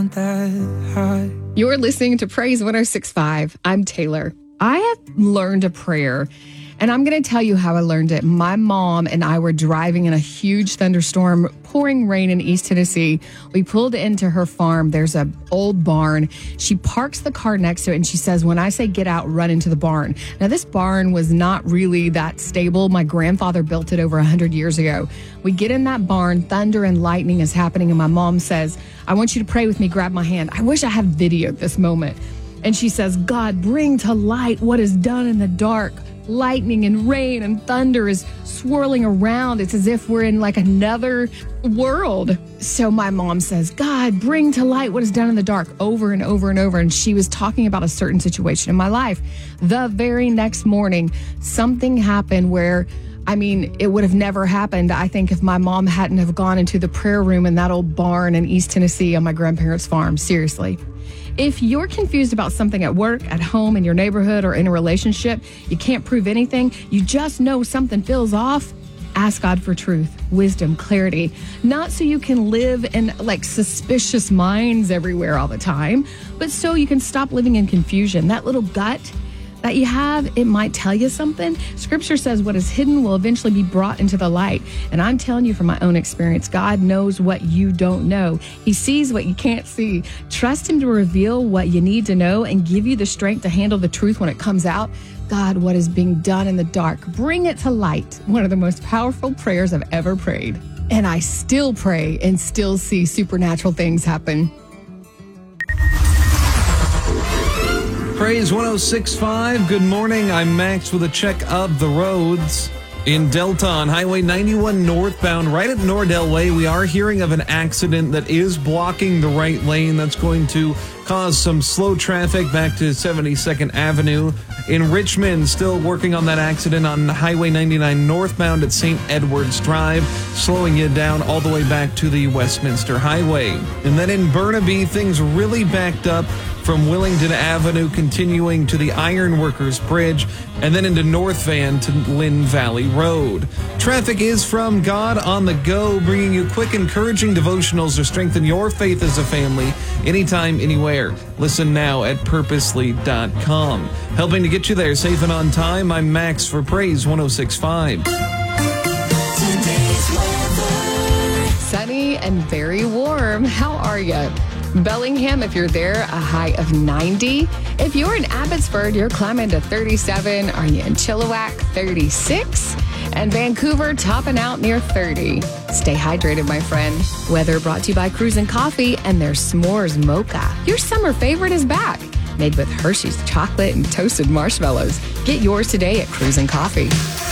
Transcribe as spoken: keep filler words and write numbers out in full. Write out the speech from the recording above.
not that high. You're listening to Praise one oh six point five. I'm Taylor. I have learned a prayer, and I'm going to tell you how I learned it. My mom and I were driving in a huge thunderstorm, pouring rain in East Tennessee. We pulled into her farm. There's an old barn. She parks the car next to it, and she says, when I say get out, run into the barn. Now, this barn was not really that stable. My grandfather built it over one hundred years ago. We get in that barn, thunder and lightning is happening, and my mom says, I want you to pray with me, grab my hand. I wish I had videoed this moment. And she says, God, bring to light what is done in the dark. Lightning and rain and thunder is swirling around. It's as if we're in like another world. So my mom says, God, bring to light what is done in the dark, over and over and over. And she was talking about a certain situation in my life. The very next morning, something happened where, I mean, it would have never happened, I think, if my mom hadn't have gone into the prayer room in that old barn in East Tennessee on my grandparents' farm. Seriously. If you're confused about something at work, at home, in your neighborhood, or in a relationship, you can't prove anything, you just know something feels off, ask God for truth, wisdom, clarity. Not so you can live in like suspicious minds everywhere all the time, but so you can stop living in confusion. That little gut that you have, it might tell you something. Scripture says what is hidden will eventually be brought into the light. And I'm telling you from my own experience, God knows what you don't know. He sees what you can't see. Trust him to reveal what you need to know and give you the strength to handle the truth when it comes out. God, what is being done in the dark, bring it to light. One of the most powerful prayers I've ever prayed. And I still pray and still see supernatural things happen. Praise one oh six point five. Good morning. I'm Max with a check of the roads. In Delta on Highway ninety-one northbound, right at Nordell Way, we are hearing of an accident that is blocking the right lane. That's going to cause some slow traffic back to seventy-second Avenue. In Richmond, still working on that accident on Highway ninety-nine northbound at Saint Edwards Drive, slowing you down all the way back to the Westminster Highway. And then in Burnaby, things really backed up from Willington Avenue, continuing to the Ironworkers Bridge, and then into North Van to Lynn Valley Road. Traffic is from God on the Go, bringing you quick, encouraging devotionals to strengthen your faith as a family, anytime, anywhere. Listen now at purposely dot com. Helping to get you there safe and on time, I'm Max for Praise one oh six point five. Sunny and very warm. How are you? Bellingham, if you're there, a high of ninety. If you're in Abbotsford, you're climbing to thirty-seven. Are you in Chilliwack, thirty-six? And Vancouver, topping out near thirty. Stay hydrated, my friend. Weather brought to you by Cruisin' Coffee and their S'mores Mocha. Your summer favorite is back. Made with Hershey's chocolate and toasted marshmallows. Get yours today at Cruisin' Coffee.